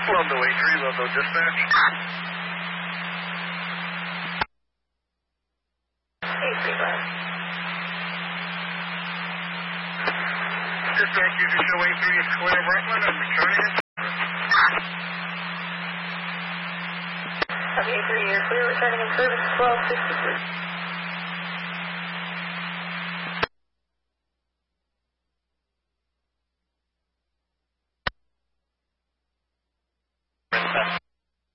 Lando 83, Lando dispatch. 835. Dispatch, you can show 83 is clear of Rockland. I'm returning it. Copy 83, you're clear, returning in service 1263.